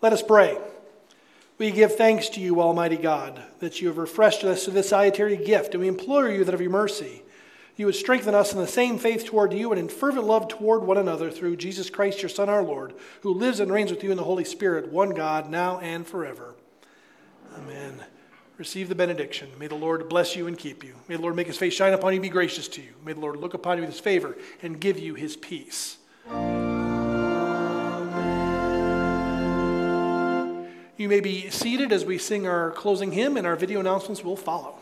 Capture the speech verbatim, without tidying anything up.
Let us pray. We give thanks to you, Almighty God, that you have refreshed us with this salutary gift, and we implore you that of your mercy, you would strengthen us in the same faith toward you and in fervent love toward one another through Jesus Christ, your Son, our Lord, who lives and reigns with you in the Holy Spirit, one God, now and forever. Amen. Receive the benediction. May the Lord bless you and keep you. May the Lord make his face shine upon you and be gracious to you. May the Lord look upon you with his favor and give you his peace. You may be seated as we sing our closing hymn, and our video announcements will follow.